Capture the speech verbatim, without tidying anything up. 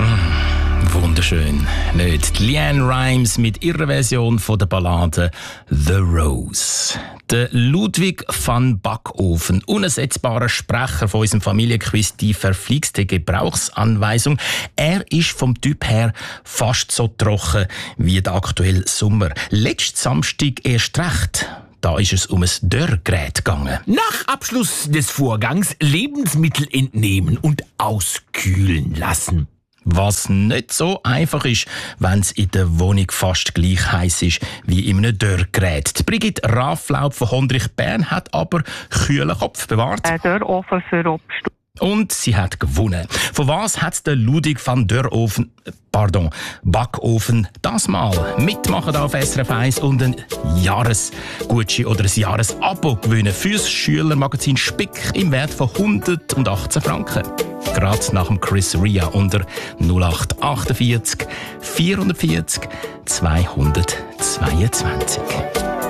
Wunderschön, nicht? Leanne Rimes mit ihrer Version von der Ballade «The Rose». Der Ludwig van Backofen, unersetzbarer Sprecher von unserem Familienquiz «Die verflixte Gebrauchsanweisung». Er ist vom Typ her fast so trocken wie der aktuelle Sommer. Letzten Samstag erst recht. Da ist es um ein Dörrgerät gegangen. Nach Abschluss des Vorgangs Lebensmittel entnehmen und auskühlen lassen. Was nicht so einfach ist, wenn es in der Wohnung fast gleich heiß ist wie in einem Dörrgerät. Die Brigitte Rafflaub von Hondrich-Bern hat aber kühlen Kopf bewahrt. Ein Dörrofen für Obst. Und sie hat gewonnen. Von was hat der Ludwig van Dörrofen, pardon, Backofen das mal mitmachen auf S R F eins und ein Jahresgutschein oder ein Jahresabo gewinnen fürs Schülermagazin Spick im Wert von hundertachtzehn Franken. Gerade nach dem Chris Ria unter null acht achtundvierzig vierhundertvierzig zweihundertzweiundzwanzig.